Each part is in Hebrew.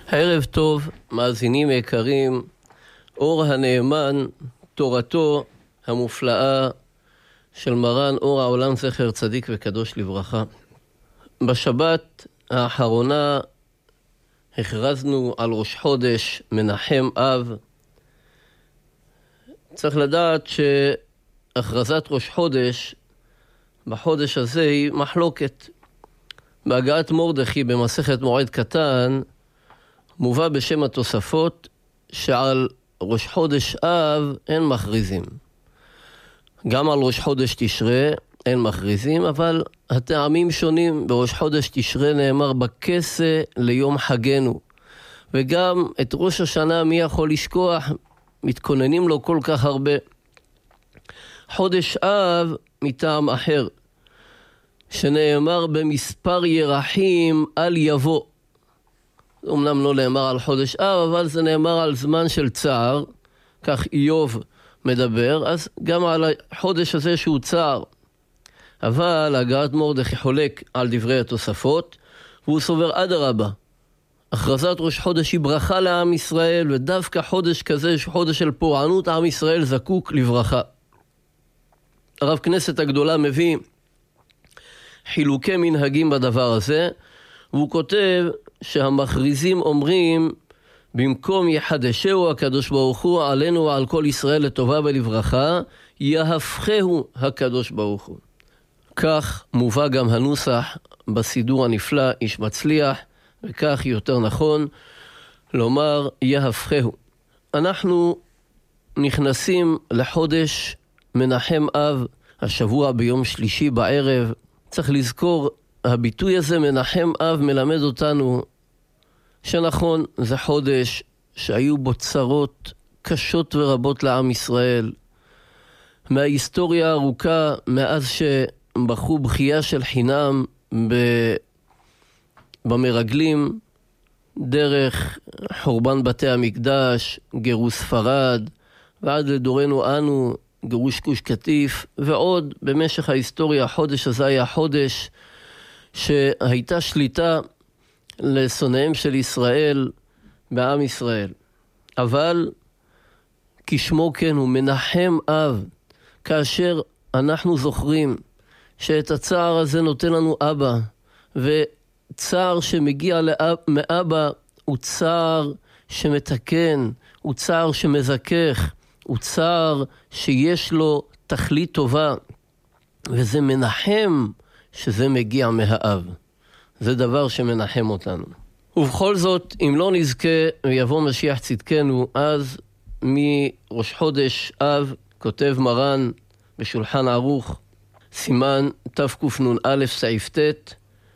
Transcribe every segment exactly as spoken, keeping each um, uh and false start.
ערב טוב, מאזינים יקרים, אור הנאמן, תורתו המופלאה של מרן אור העולם זכר צדיק וקדוש לברכה. בשבת האחרונה הכרזנו על ראש חודש מנחם אב. צריך לדעת שהכרזת ראש חודש בחודש הזה היא מחלוקת. בהגעת מרדכי במסכת מועד קטן מובא בשם התוספות שעל ראש חודש אב אין מכריזים. גם על ראש חודש תשרה אין מכריזים, אבל הטעמים שונים. בראש חודש תשרה נאמר בכסה ליום חגנו. וגם את ראש השנה מי יכול לשכוח? מתכוננים לו כל כך הרבה. חודש אב מטעם אחר, שנאמר במספר ירחים על יבוא. אמנם לא נאמר על חודש אב, אבל זה נאמר על זמן של צער, כך איוב מדבר, אז גם על החודש הזה שהוא צער. אבל הגעת מרדכי חולק על דברי התוספות, והוא סובר אדרבה. הכרזת ראש חודש היא ברכה לעם ישראל, ודווקא חודש כזה, חודש של פורענות, עם ישראל זקוק לברכה. הרב כנסת הגדולה מביא חילוקי מנהגים בדבר הזה, והוא כותב שהמכריזים אומרים, במקום יחדשהו הקדוש ברוך הוא עלינו ועל כל ישראל לטובה ולברכה, יהפכהו הקדוש ברוך הוא. כך מובא גם הנוסח בסידור הנפלא איש מצליח, וכך יותר נכון לומר יהפכהו. אנחנו נכנסים לחודש מנחם אב, השבוע ביום שלישי בערב. צריך לזכור, הביטוי הזה מנחם אב מלמד אותנו שנכון, זה חודש שהיו בו צרות קשות ורבות לעם ישראל. מההיסטוריה הארוכה, מאז שבחרו בחייה של חינם במרגלים, דרך חורבן בתי המקדש, גירוש ספרד, ועד לדורנו אנו, גירוש גוש קטיף, ועוד במשך ההיסטוריה. החודש הזה היה חודש שהייתה שליטה לשונאיהם של ישראל בעם ישראל. אבל כשמו כן הוא מנחם אב, כאשר אנחנו זוכרים שאת הצער הזה נותן לנו אבא, וצער שמגיע לאב, מאבא הוא צער שמתקן, הוא צער שמזכך, הוא צער שיש לו תכלית טובה, וזה מנחם שזה מגיע מהאב. זה דבר שמנחם אותנו. ובכל זאת, אם לא נזכה ויבוא משיח צדקנו, אז מראש חודש אב כותב מרן בשולחן ערוך, סימן תקנ"א סעיף ט',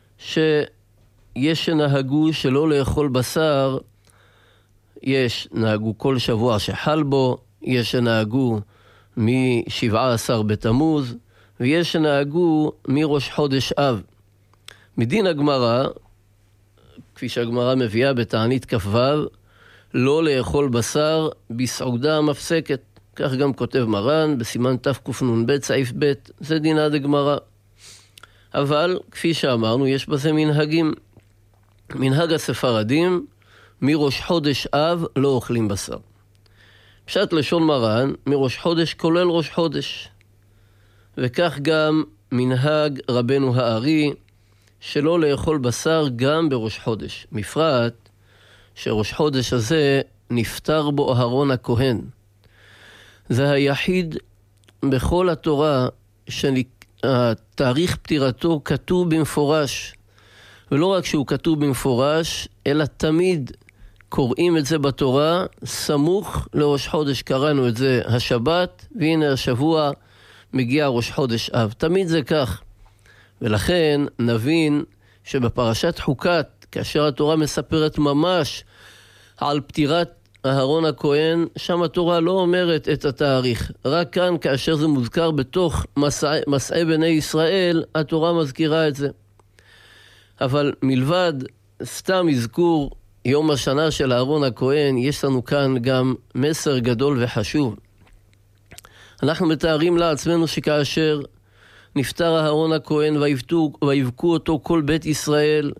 שיש שנהגו שלא לאכול בשר, יש נהגו כל שבוע שחל בו, יש שנהגו מ-שבעה עשר בתמוז, ויש שנהגו מראש חודש אב. מדין הגמרא, כפי שהגמרא מביאה בתענית כ"ו, לא לאכול בשר בסעודה המפסקת. כך גם כותב מרן בסימן תקנ"ב סעיף ב', זה דינה דגמרא. אבל כפי שאמרנו, יש בזה מנהגים. מנהג הספרדים, מראש חודש אב לא אוכלים בשר. פשט לשון מרן, מראש חודש כולל ראש חודש. וכך גם מנהג רבנו הארי, שלא לאכול בשר גם בראש חודש. מפרט שראש חודש הזה נפטר בו אהרון הכהן. זה היחיד בכל התורה שהתאריך פטירתו כתוב במפורש. ולא רק שהוא כתוב במפורש, אלא תמיד קוראים את זה בתורה סמוך לראש חודש. קראנו את זה השבת, והנה השבוע מגיע ראש חודש אב. תמיד זה כך. ולכן נבין שבפרשת חוקת, כאשר התורה מספרת ממש על פטירת אהרון הכהן, שם התורה לא אומרת את התאריך. רק כאן, כאשר זה מוזכר בתוך מסעי, מסעי בני ישראל, התורה מזכירה את זה. אבל מלבד סתם אזכור יום השנה של אהרון הכהן, יש לנו כאן גם מסר גדול וחשוב. אנחנו מתארים לעצמנו שכאשר נפטר אהרון הכהן ויבכו אותו כל בית ישראל,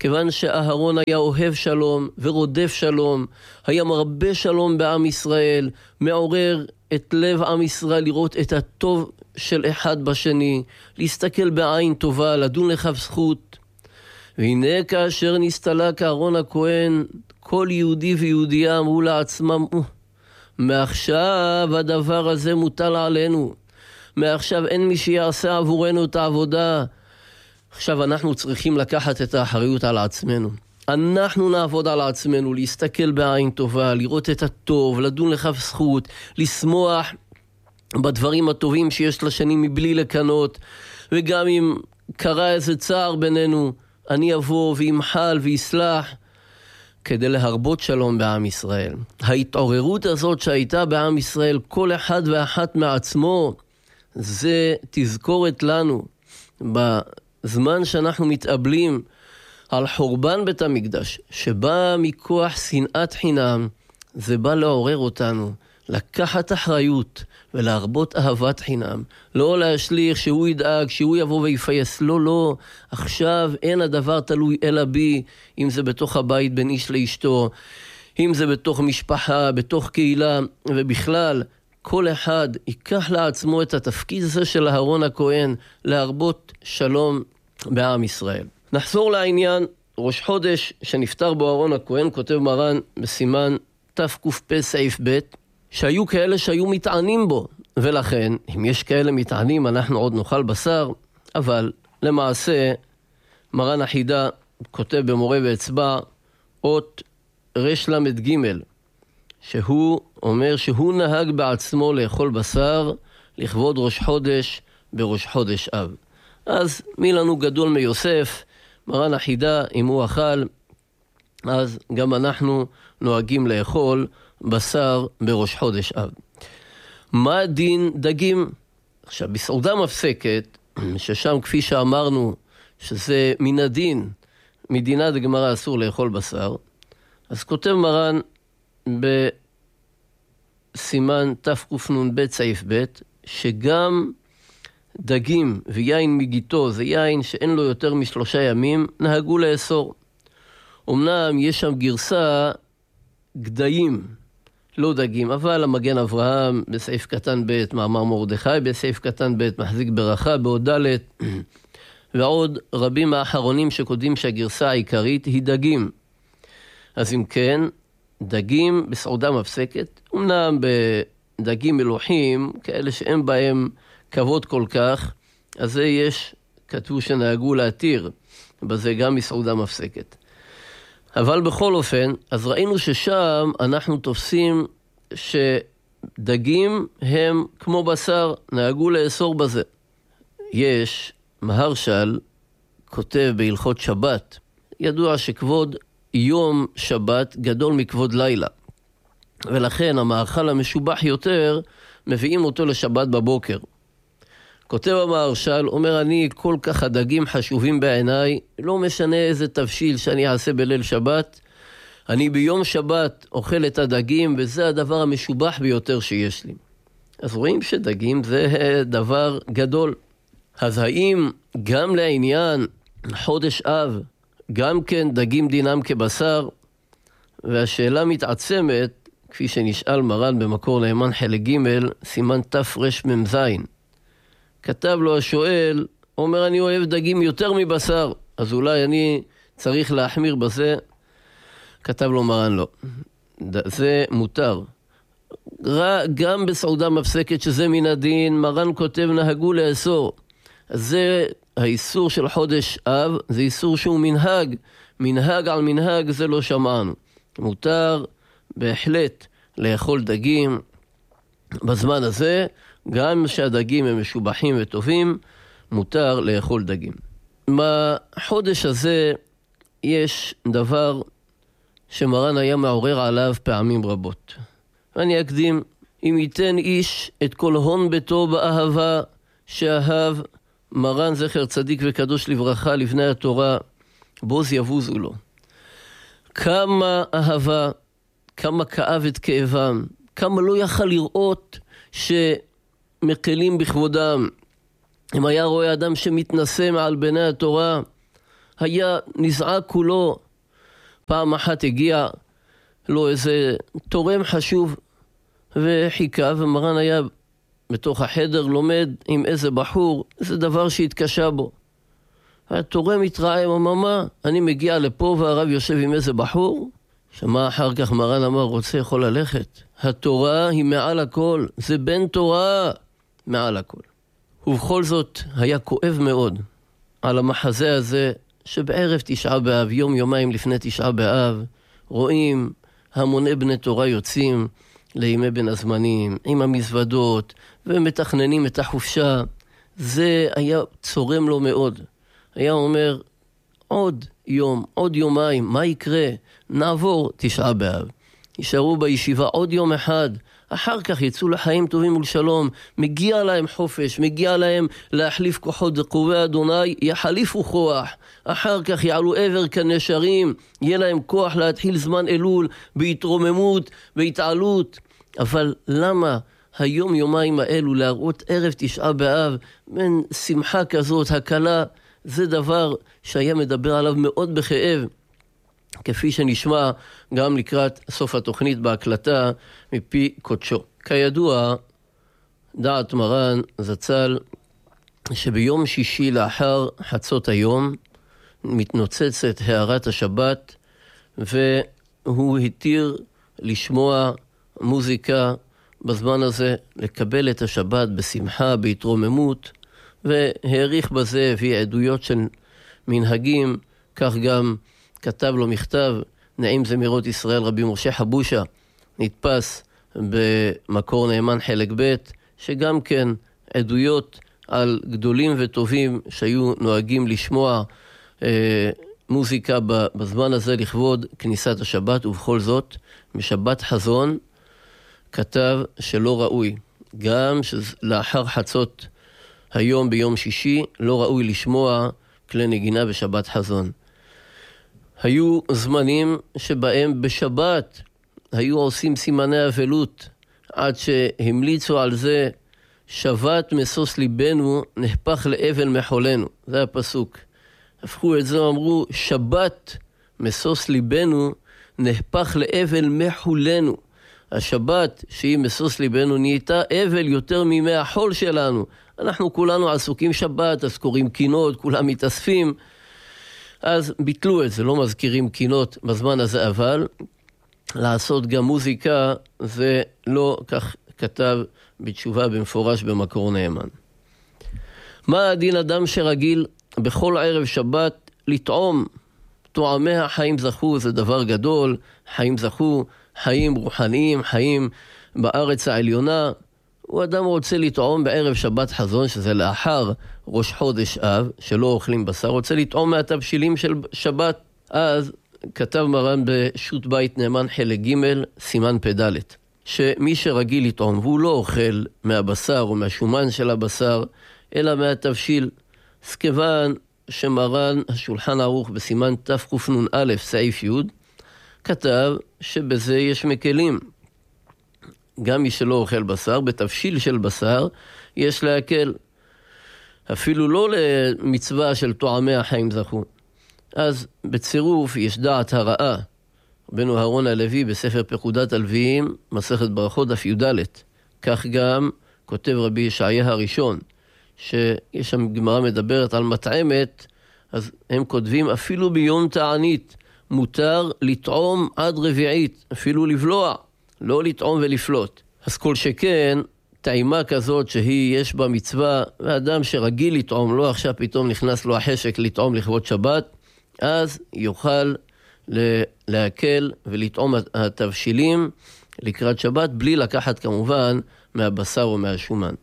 כיוון שאהרון היה אוהב שלום ורודף שלום, היה מרבה שלום בעם ישראל, מעורר את לב עם ישראל לראות את הטוב של אחד בשני, להסתכל בעין טובה, לדון לכף זכות. והנה כאשר נסתלק אהרון הכהן, כל יהודי ויהודייה אמרו לעצמם, מעכשיו הדבר הזה מוטל עלינו, מעכשיו אין מי שיעשה עבורנו את העבודה, עכשיו אנחנו צריכים לקחת את האחריות על עצמנו. אנחנו נעבוד על עצמנו, להסתכל בעין טובה, לראות את הטוב, לדון לכף זכות, לשמוח בדברים הטובים שיש לשני מבלי לקנות, וגם אם קרה איזה צער בינינו, אני אבוא וימחל ויסלח, כדי להרבות שלום בעם ישראל. ההתעוררות הזאת שהייתה בעם ישראל, כל אחד ואחת מעצמו, זה תזכורת לנו בזמן שאנחנו מתאבלים על חורבן בית המקדש, שבא מכוח שנאת חינם, זה בא לעורר אותנו, לקחת אחריות ולהרבות אהבת חינם, לא להשליך שהוא ידאג, שהוא יבוא ויפייס, לא, לא, עכשיו אין הדבר תלוי אלא בי, אם זה בתוך הבית בין איש לאשתו, אם זה בתוך משפחה, בתוך קהילה, ובכלל, כל אחד ייקח לעצמו את התפקיד הזה של אהרון הכהן, להרבות שלום בעם ישראל. נחזור לעניין, ראש חודש שנפטר בו אהרון הכהן, כותב מרן בסימן תק"פ סעיף ב', שהיו כאלה שהיו מתענים בו, ולכן, אם יש כאלה מתענים, אנחנו עוד נאכל בשר, אבל למעשה, מרן החידה כותב במורה ואצבע, אות רש למד ג', שהוא אומר שהוא נהג בעצמו לאכול בשר, לכבוד ראש חודש בראש חודש אב. אז מי לנו גדול מיוסף, מרן החידה, אם הוא אכל, אז גם אנחנו נוהגים לאכול בשר בראש חודש אב. מה דין דגים? עכשיו, בסעודה מפסקת, ששם כפי שאמרנו, שזה מן הדין, מדינה דגמרא אסור לאכול בשר, אז כותב מרן בסימן תקנ"ב סעיף ב', שגם דגים ויין מגיתו, זה יין שאין לו יותר משלושה ימים, נהגו לאסור. אמנם יש שם גרסה גדיים, לא דגים, אבל המגן אברהם בסעיף קטן ב', מאמר מרדכי בסעיף קטן ב', מחזיק ברכה בעוד ד', ועוד רבים האחרונים שקודמים שהגרסה העיקרית היא דגים. אז אם כן, דגים בסעודה מפסקת, אמנם בדגים מלוחים, כאלה שאין בהם כבוד כל כך, אז זה יש, כתבו שנהגו להתיר, בזה גם בסעודה מפסקת. אבל בכל אופן, אז ראינו ששם אנחנו תופסים שדגים הם כמו בשר, נהגו לאסור בזה. יש, מהרש"ל כותב בהלכות שבת, ידוע שכבוד יום שבת גדול מכבוד לילה, ולכן המאכל המשובח יותר, מביאים אותו לשבת בבוקר. כותב המהרש"ל, אומר, אני כל כך הדגים חשובים בעיניי, לא משנה איזה תבשיל שאני אעשה בליל שבת, אני ביום שבת אוכל את הדגים, וזה הדבר המשובח ביותר שיש לי. אז רואים שדגים זה דבר גדול. אז האם גם לעניין חודש אב, גם כן דגים דינם כבשר? והשאלה מתעצמת, כפי שנשאל מרן במקור נאמן חלק ג', סימן תרמ"ז. כתב לו השואל, אומר, אני אוהב דגים יותר מבשר, אז אולי אני צריך להחמיר בזה. כתב לו מרן, לא. זה מותר. גם בסעודה מפסקת שזה מן הדין, מרן כותב נהגו לאסור. אז זה האיסור של חודש אב, זה איסור שהוא מנהג. מנהג על מנהג זה לא שמענו. מותר בהחלט לאכול דגים בזמן הזה, גם שהדגים הם משובחים וטובים, מותר לאכול דגים. בחודש הזה יש דבר שמרן היה מעורר עליו פעמים רבות. ואני אקדים, אם ייתן איש את כל הון ביתו באהבה שאהב מרן זכר צדיק וקדוש לברכה לבני התורה, בוז יבוזו לו. כמה אהבה, כמה כאב את כאבם, כמה לא יכל לראות שמקלים בכבודם. אם היה רואה אדם שמתנשא מעל בני התורה, היה נזעק כולו. פעם אחת הגיע לו איזה תורם חשוב וחיכה, ומרן היה בתוך החדר לומד עם איזה בחור, איזה דבר שהתקשה בו. התורם התראה, אמר, מה? אני מגיע לפה והרב יושב עם איזה בחור? שמע אחר כך מרן אמר, רוצה יכול ללכת. התורה היא מעל הכל, זה בן תורה מעל הכל. ובכל זאת היה כואב מאוד על המחזה הזה, שבערב תשעה באב, יום יומיים לפני תשעה באב, רואים המוני בני תורה יוצאים לימי בין הזמנים, עם המזוודות, ומתכננים את החופשה. זה היה צורם לו מאוד. היה אומר, עוד יום, עוד יומיים, מה יקרה? נעבור תשעה באב. יישארו בישיבה עוד יום אחד, אחר כך יצאו לחיים טובים ולשלום, מגיע להם חופש, מגיע להם להחליף כוחות דקובי אדוני, יחליפו כוח, אחר כך יעלו עבר כנשרים, יהיה להם כוח להתחיל זמן אלול, בהתרוממות, בהתעלות. אבל למה היום יומיים האלו להראות ערב תשעה באב, בין שמחה כזאת, הקלה, זה דבר שהיה מדבר עליו מאוד בכאב, כפי שנשמע גם לקראת סוף התוכנית בהקלטה מפי קודשו. כידוע, דעת מרן זצ"ל שביום שישי לאחר חצות היום מתנוצצת הערת השבת, והוא התיר לשמוע מוזיקה בזמן הזה, לקבל את השבת בשמחה, בהתרוממות, והעריך בזה, הביא עדויות של מנהגים. כך גם כתב לו מכתב נעים זמירות ישראל רבי משה חבושה, נתפס במקור נאמן חלק ב', שגם כן עדויות על גדולים וטובים שהיו נוהגים לשמוע אה, מוזיקה בזמן הזה לכבוד כניסת השבת. ובכל זאת משבת חזון כתב שלא ראוי, גם שלאחר חצות היום ביום שישי לא ראוי לשמוע כלי נגינה בשבת חזון. היו זמנים שבהם בשבת היו עושים סימני אבלות, עד שהמליצו על זה, שבת משוש ליבנו נהפך לאבל מחולנו. זה הפסוק. הפכו את זה, אמרו, שבת משוש ליבנו נהפך לאבל מחולנו. השבת שהיא משוש ליבנו נהייתה אבל יותר מימי החול שלנו. אנחנו כולנו עסוקים שבת, אז קוראים קינות, כולם מתאספים. אז ביטלו את זה, לא מזכירים קינות בזמן הזה, אבל לעשות גם מוזיקה זה לא, כך כתב בתשובה במפורש במקור נאמן. מה הדין אדם שרגיל בכל ערב שבת לטעום? טועמי החיים זכו, זה דבר גדול, חיים זכו, חיים רוחניים, חיים בארץ העליונה. הוא אדם רוצה לטעום בערב שבת חזון, שזה לאחר ראש חודש אב, שלא אוכלים בשר, רוצה לטעום מהתבשילים של שבת. אז כתב מרן בשו"ת בית נאמן חלק ג' סימן פדלת, שמי שרגיל לטעום והוא לא אוכל מהבשר או מהשומן של הבשר, אלא מהתבשיל, סכיוון שמרן השולחן ערוך בסימן תקנ"א סעיף י' כתב שבזה יש מקלים. גם מי שלא אוכל בשר, בתבשיל של בשר יש להקל, אפילו לא למצווה של טועמי החיים זכו. אז בצירוף יש דעת הרעה, רבנו אהרון הלוי בספר פקודת הלוויים, מסכת ברכות דף י"ד. כך גם כותב רבי ישעיה הראשון, שיש שם גמרא מדברת על מטעמת, אז הם כותבים אפילו ביום תענית מותר לטעום עד רביעית, אפילו לבלוע, לא לטעום ולפלוט. אז כל שכן טעימה כזאת שהיא יש בה מצווה, ואדם שרגיל לטעום, לא עכשיו פתאום נכנס לו החשק לטעום לכבוד שבת, אז יוכל להקל ולטעום התבשילים לקראת שבת, בלי לקחת כמובן מהבשר או מהשומן.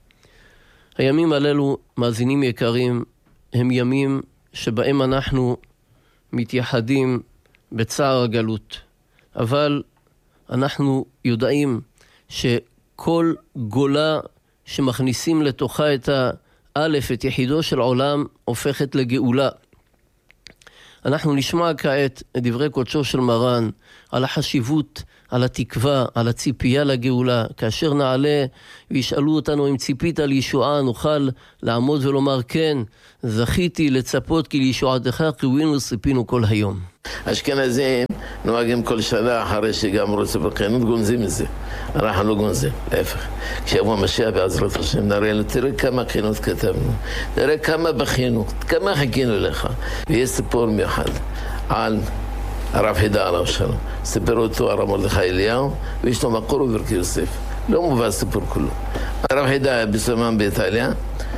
הימים הללו, מאזינים יקרים, הם ימים שבהם אנחנו מתייחדים בצער הגלות. אבל אנחנו יודעים שכל גולה שמכניסים לתוכה את האלף, את יחידו של עולם, הופכת לגאולה. אנחנו נשמע כעת את דברי קודשו של מרן על החשיבות, על התקווה, על הציפייה לגאולה. כאשר נעלה וישאלו אותנו אם ציפית לישועה, נוכל לעמוד ולומר כן, זכיתי לצפות כי לישועתך קווינו ציפינו כל היום. אשכנזים נוהגים כל שנה אחרי שגמרו את ספר חינוך גונזים את זה. אנחנו לא גונזים, להפך. כשיבוא המשיח בעזרת השם נראה לו, תראה כמה חינוך כתבנו, תראה כמה בחינוך, כמה חיכינו לך. ויש סיפור מיוחד על הרב חידה עליו שלום. סיפר אותו הרב מרדכי אליהו, ויש לו מקור וברכי יוסף. לא מובא סיפור כולו. הרב חידה היה בסומן באיטליה,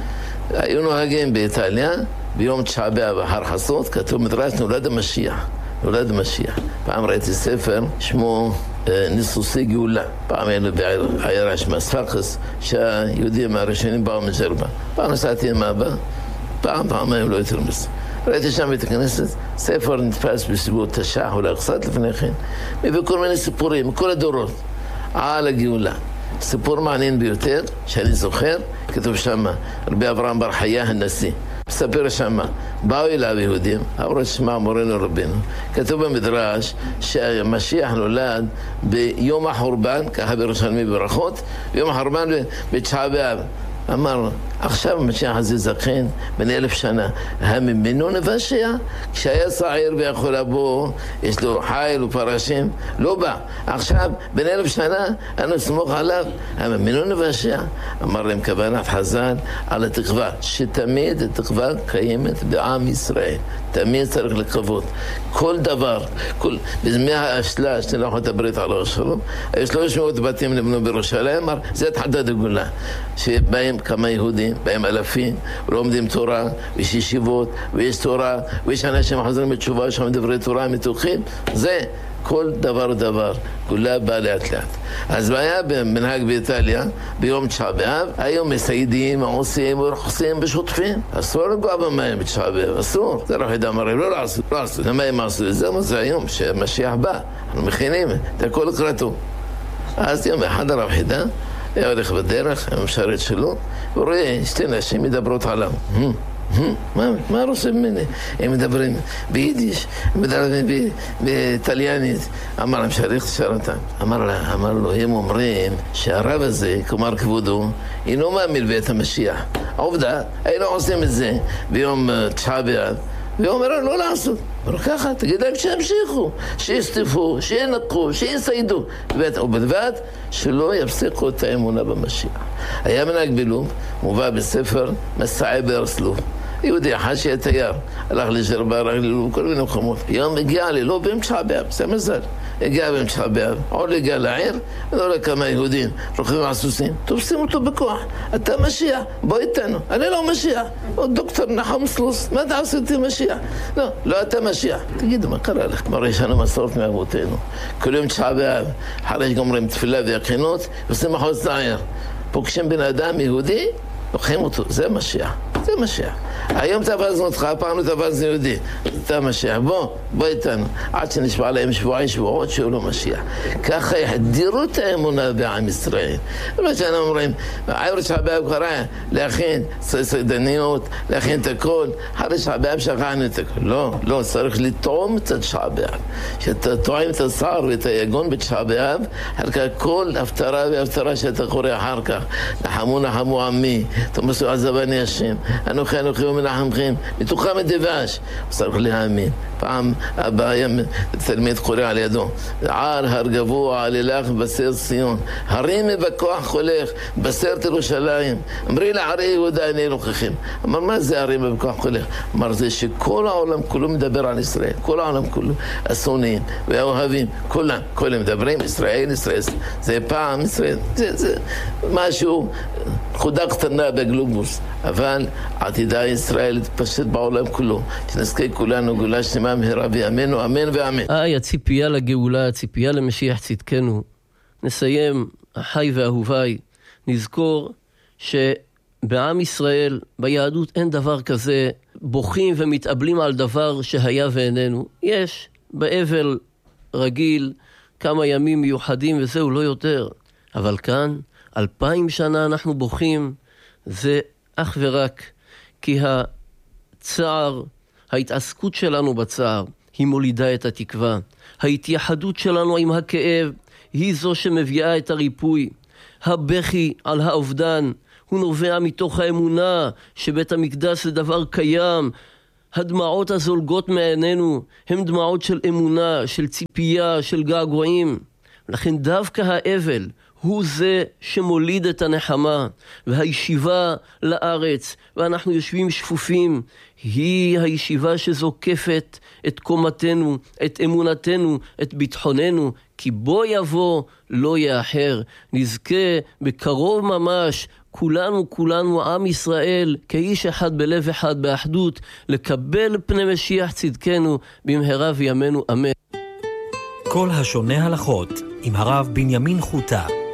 היו נוהגים באיטליה, ביום תשעה באב אחר חסות, כתוב מדרש נולד המשיח. נולד המשיח. פעם ראיתי ספר, שמו ניסוסי גאולה. פעם היינו בעיירה שמה ספרחס, שהיהודים הראשונים באו מג'רבה. פעם נסעתי עם אבא, פעם, פעם הם לא יותר מזה. ראיתי שם בית הכנסת, ספר נתפס בסביבות תשע, אולי קצת לפני כן, מביא כל מיני סיפורים, מכל הדורות, על הגאולה. סיפור מעניין ביותר, שאני זוכר, כתוב שם, רבי אברהם בר חיה הנשיא. מספר שמה, באו אליו יהודים, אמרו שמע מורנו רבינו, כתוב במדרש שהמשיח נולד ביום החורבן, ככה בירושלמי ברכות, ביום החורבן בתשעה באב. אמר, עכשיו המשיח הזה זקן, בן אלף שנה, הממינו נבשע, כשהיה צעיר ויכול לבוא, יש לו חיל ופרשים, לא בא. עכשיו, בן אלף שנה, אנו נסמוך עליו, הממינו נבשע. אמר להם כוונת חז"ל על התקווה, שתמיד התקווה קיימת בעם ישראל. תמיד צריך לקוות. כל דבר, כל, בזמי האשלה, שתי לוחות הברית על השלום, יש שלוש מאות בתים נבנו בירושלים, אמר, זה תחתת הגאולה, שבהם כמה יהודים, בהם אלפים, ולומדים תורה, ויש ישיבות, ויש תורה, ויש אנשים חוזרים בתשובה, שם דברי תורה מתוכים, זה כל דבר דבר, כולה בא לאט לאט. אז היה במנהג באיטליה, ביום תשעה באב, היו מסיידים, עושים ורחוסים בשוטפים. אסור לגוע במים בתשעה באב, אסור. זה לא חידה מראים, לא לעשות, לא לעשות. למה הם עשו את זה? מה זה היום שהמשיח בא? אנחנו מכינים את הכל לקראתו. אז יום אחד הרב חידה, היה הולך בדרך, עם המשרת שלו, הוא רואה שתי נשים מדברות עליו. מה, מה רוצה ממני? הם מדברים ביידיש, הם מדברים באיטליאנית. אמר להם שריך תשאר אותם. אמר לה, אמר לו, הם אומרים שהרב הזה, כלומר כבודו, אינו מאמין בית המשיח. העובדה, היינו עושים את זה ביום תשעה באב, והוא אומר לו לא לעשות. אבל ככה, תגיד להם שימשיכו, שיסתפו, שינקו, שיסיידו. ובלבד שלא יפסיקו את האמונה במשיח. היה מנהג בלוב, מובא בספר מסעי ברסלוב. יהודי אחד שהיה תייר, הלך לג'רבה, הלך ללוב, כל מיני מקומות. יום הגיע ללוב ביום תשעה באב, זה מזל. הגיע ביום תשעה באב, עוד הגיע לעיר, ולא לכמה יהודים, רוכבים על סוסים, תופסים אותו בכוח. אתה משיח, בוא איתנו. אני לא משיח. או דוקטור נחם סלוס, מה אתה עושה אותי משיח? לא, לא אתה משיח. תגידו, מה קרה לך? כבר יש לנו מסורת מאבותינו. כל יום תשעה באב, אחרי שגומרים תפילה ויחינות, עושים מחוז לעיר. פוגשים בן אדם יהודי, לוקחים אותו, זה משיח, זה משיח. היום תפסנו אותך, פעם תפסנו יהודי, אתה משיח, בוא, בוא איתנו. עד שנשבע להם שבועי שבועות שהוא לא משיח. ככה יחדירו את האמונה בעם ישראל. לא שאנחנו אומרים, עבר שבאב קרא, להכין סיידניות, להכין את הכל, אחרי שבאב שכחנו את הכל. לא, לא, צריך לטעום את תשעה באב. שאתה טועם את הצער ואת היגון בתשעה באב, אחר כך כל הפטרה והפטרה שאתה קורא אחר כך. נחמו נחמו עמי, תמסו עזבני השם, אנוכי אנוכי ומנחמכם, מתוכם הדבש. צריך להאמין. פעם הבא היה תלמיד קורא על ידו, על הר גבוה לילך בשר ציון, הרים בכוח הולך, בסרת ירושלים, אמרי לערי יהודה אני אלוהיכם. אמר, מה זה הרים בכוח הולך? אמר, זה שכל העולם כולו מדבר על ישראל, כל העולם כולו, השונאים והאוהבים, כולם, כולם מדברים, ישראל, ישראל, זה פעם ישראל, זה, זה משהו, נקודה קטנה בגלובוס, אבל עתידה ישראל להתפשט בעולם כולו, שנזכה כולנו גאולה שלמה מהרה בימינו, אמן ואמן. איי, הציפייה לגאולה, הציפייה למשיח צדקנו. נסיים, אחי ואהוביי, נזכור שבעם ישראל, ביהדות אין דבר כזה, בוכים ומתאבלים על דבר שהיה ואיננו. יש באבל רגיל כמה ימים מיוחדים וזהו, לא יותר. אבל כאן, אלפיים שנה אנחנו בוכים, זה אך ורק כי הצער ההתעסקות שלנו בצער היא מולידה את התקווה. ההתייחדות שלנו עם הכאב היא זו שמביאה את הריפוי. הבכי על האובדן הוא נובע מתוך האמונה שבית המקדש זה דבר קיים. הדמעות הזולגות מעינינו הם דמעות של אמונה, של ציפייה, של געגועים. לכן דווקא האבל הוא זה שמוליד את הנחמה, והישיבה לארץ, ואנחנו יושבים שפופים, היא הישיבה שזוקפת את קומתנו, את אמונתנו, את ביטחוננו, כי בו יבוא לא יאחר. נזכה בקרוב ממש, כולנו, כולנו, עם ישראל, כאיש אחד בלב אחד באחדות, לקבל פני משיח צדקנו במהרה וימינו, אמן. כל השונה הלכות עם הרב בנימין חוטה.